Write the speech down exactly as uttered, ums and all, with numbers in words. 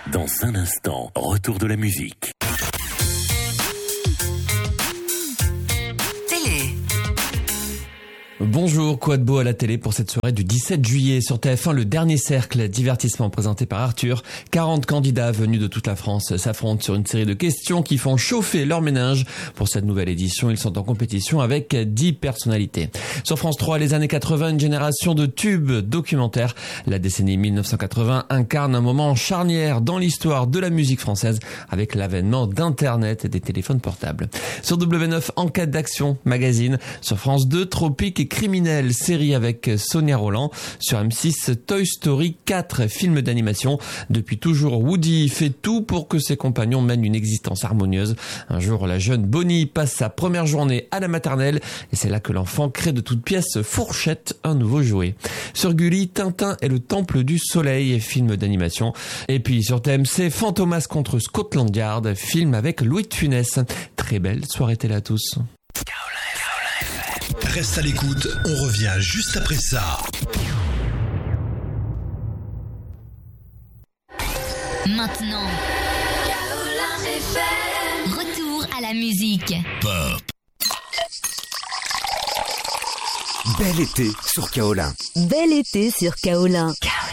Dans un instant, retour de la musique. Bonjour, quoi de beau à la télé pour cette soirée du dix-sept juillet sur T F un, le dernier cercle divertissement présenté par Arthur. quarante candidats venus de toute la France s'affrontent sur une série de questions qui font chauffer leur ménage. Pour cette nouvelle édition, ils sont en compétition avec dix personnalités. Sur France trois, les années quatre-vingts, une génération de tubes documentaires. La décennie mille neuf cent quatre-vingts incarne un moment charnière dans l'histoire de la musique française avec l'avènement d'Internet et des téléphones portables. Sur W neuf, enquête d'action, magazine. Sur France deux, Tropique et criminel, série avec Sonia Rolland. Sur M six, Toy Story quatre, film d'animation. Depuis toujours, Woody fait tout pour que ses compagnons mènent une existence harmonieuse. Un jour, la jeune Bonnie passe sa première journée à la maternelle et c'est là que l'enfant crée de toutes pièces Fourchette, un nouveau jouet. Sur Gulli, Tintin et le Temple du Soleil, film d'animation. Et puis sur T M C, Fantomas contre Scotland Yard, film avec Louis de Funès. Très belle soirée télé à tous. Reste à l'écoute, on revient juste après ça. Maintenant, retour à la musique. Pop. Bel été sur Kaolin. Bel été sur Kaolin. Kaolin.